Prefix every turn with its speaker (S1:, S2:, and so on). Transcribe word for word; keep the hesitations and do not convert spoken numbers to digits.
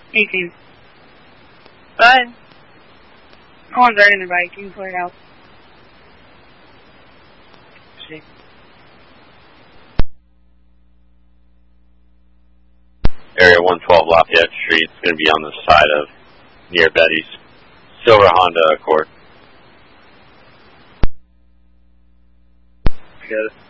S1: eighteen. But, no one's riding their bike. You can pull it out. See.
S2: Area one twelve Lafayette Street. It's going to be on the side of near Betty's. Silver Honda Accord.
S3: Good.